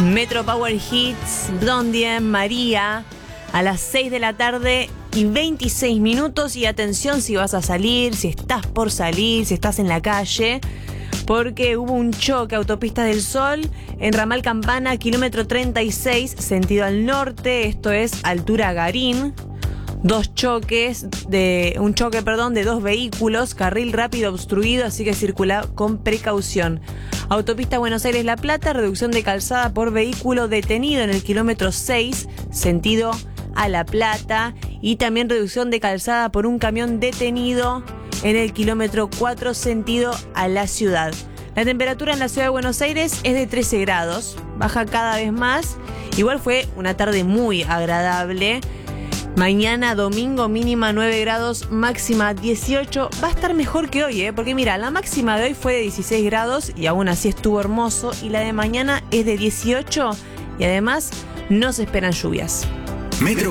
Metro Power Hits, Blondie, María, a las 6 de la tarde y 26 minutos. Y atención si vas a salir, si estás por salir, si estás en la calle, porque hubo un choque, Autopista del Sol, en Ramal Campana, kilómetro 36, sentido al norte, esto es altura Garín. Un choque de dos vehículos, carril rápido obstruido, así que circula con precaución. Autopista Buenos Aires-La Plata, reducción de calzada por vehículo detenido en el kilómetro 6, sentido a La Plata, y también reducción de calzada por un camión detenido en el kilómetro 4, sentido a la ciudad. La temperatura en la ciudad de Buenos Aires es de 13 grados, baja cada vez más. Igual fue una tarde muy agradable. Mañana domingo mínima 9 grados, máxima 18. Va a estar mejor que hoy, porque mira, la máxima de hoy fue de 16 grados y aún así estuvo hermoso. Y la de mañana es de 18 y además no se esperan lluvias. Metro